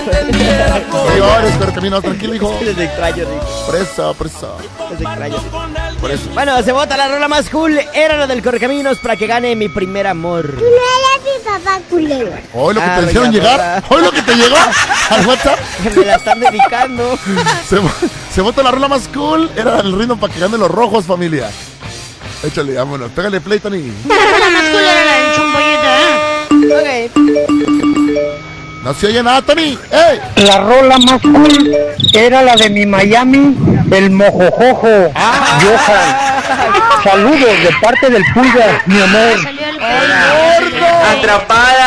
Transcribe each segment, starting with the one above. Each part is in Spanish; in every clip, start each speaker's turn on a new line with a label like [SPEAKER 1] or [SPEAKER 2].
[SPEAKER 1] No llores, Correcaminos, tranquilo, hijo.
[SPEAKER 2] Les extraño, Rico.
[SPEAKER 1] Presa.
[SPEAKER 2] Les extraño, Rico.
[SPEAKER 1] Por eso.
[SPEAKER 2] Bueno, se vota la rola más cool. Era la del Correcaminos para que gane mi primer amor.
[SPEAKER 3] Tú no eres mi papá culero.
[SPEAKER 1] Hoy lo que te
[SPEAKER 2] Doña
[SPEAKER 1] hicieron llegar.
[SPEAKER 2] Rosa.
[SPEAKER 1] Hoy lo que te llegó al WhatsApp.
[SPEAKER 2] Me la están dedicando.
[SPEAKER 1] Se vota la rola más cool. Era el ritmo para que ganen los rojos, familia. Échale, vámonos. Pégale play, Tony.
[SPEAKER 4] La más cool era la del chumpollito,
[SPEAKER 2] Ok.
[SPEAKER 1] No se oye nada, Tony. ¡Ey!
[SPEAKER 5] La rola más cool era la de mi Miami, el mojojojo. Johan. Saludos de parte del Pulga, mi amor.
[SPEAKER 4] Salió el
[SPEAKER 6] ¡Atrapada!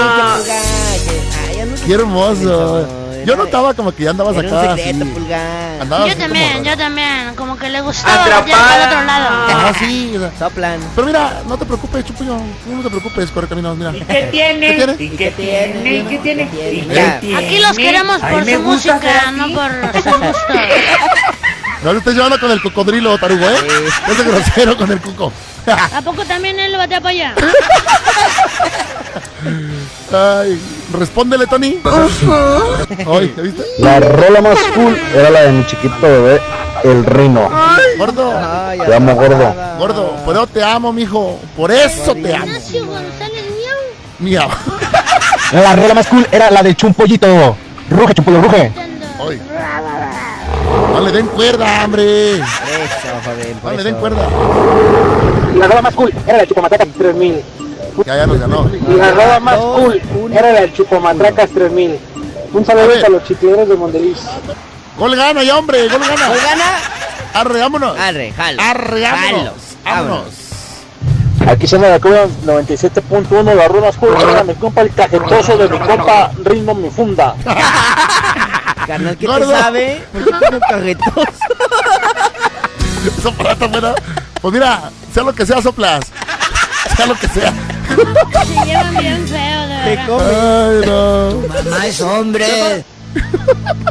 [SPEAKER 1] ¡Qué hermoso! Yo notaba como que ya andabas
[SPEAKER 2] Era un
[SPEAKER 1] acá.
[SPEAKER 2] secreto,
[SPEAKER 1] así.
[SPEAKER 2] Pulgar.
[SPEAKER 1] Andabas
[SPEAKER 4] Yo
[SPEAKER 1] así
[SPEAKER 4] también,
[SPEAKER 1] como-
[SPEAKER 4] yo también. Como que le gustaba
[SPEAKER 6] Atrapada.
[SPEAKER 4] voltear para el otro lado.
[SPEAKER 1] Ah, sí.
[SPEAKER 2] Soplan.
[SPEAKER 1] Pero mira, no te preocupes, Chupillo. No te preocupes, Correcaminos, mira.
[SPEAKER 6] ¿Qué tiene?
[SPEAKER 1] ¿Qué tiene?
[SPEAKER 6] ¿Y qué tiene? ¿Y qué tiene? ¿Y
[SPEAKER 2] Mira,
[SPEAKER 6] qué tiene?
[SPEAKER 4] Aquí los queremos
[SPEAKER 6] Ay,
[SPEAKER 4] por
[SPEAKER 6] me
[SPEAKER 4] su
[SPEAKER 6] gusta ser
[SPEAKER 4] música,
[SPEAKER 6] así.
[SPEAKER 4] no por su gusto.
[SPEAKER 1] No lo estés llevando con el cocodrilo, Tarugo, ¿eh? Es de grosero con el cuco.
[SPEAKER 4] ¿A poco también él lo batea para allá?
[SPEAKER 1] Ay, respóndele, Tony. Ay, ¿ya viste?
[SPEAKER 5] La rola más cool era la de mi chiquito bebé, el Rino.
[SPEAKER 1] Gordo,
[SPEAKER 2] Ay,
[SPEAKER 5] Te amo, gordo.
[SPEAKER 2] atrapada.
[SPEAKER 1] gordo, por eso te amo, mijo. Por eso te amo.
[SPEAKER 4] Ignacio González Miau.
[SPEAKER 1] Mía.
[SPEAKER 5] La rola más cool era la de Chumpollito. Ruge, Chumpollo, ruge.
[SPEAKER 1] Ay. No le den cuerda, hombre.
[SPEAKER 2] Por eso, joven, por
[SPEAKER 1] No le
[SPEAKER 2] eso.
[SPEAKER 1] den cuerda.
[SPEAKER 5] La rola más cool era la de Chupomatracas 3000.
[SPEAKER 1] Ya nos ganó.
[SPEAKER 5] La rola más
[SPEAKER 2] Dos,
[SPEAKER 5] cool
[SPEAKER 2] uno.
[SPEAKER 5] era la de Chupomatracas 3000. Un saludo
[SPEAKER 1] A ver.
[SPEAKER 5] para los chicleros de Mondeliz.
[SPEAKER 1] Gol gana ya, hombre. Gol gana.
[SPEAKER 2] ¿Cuál gana?
[SPEAKER 1] Arre, vámonos.
[SPEAKER 2] Arre, jalo.
[SPEAKER 1] Arre, vámonos.
[SPEAKER 2] Jalo.
[SPEAKER 1] Vámonos.
[SPEAKER 5] Aquí se me la Cuba 97.1, la rola más cool era mi compa el cajetoso de mi compa Ritmo Mi Funda.
[SPEAKER 2] Carnal, ¿qué
[SPEAKER 1] Gordo.
[SPEAKER 2] te sabe? ¿Por qué tiene cajetos?
[SPEAKER 1] Eso para buena. Pues mira, sea lo que sea, soplas. Sea lo que sea.
[SPEAKER 4] Se llevan bien feo, de
[SPEAKER 2] Te
[SPEAKER 4] verdad.
[SPEAKER 2] come.
[SPEAKER 1] Ay, no.
[SPEAKER 2] Mamá es hombre.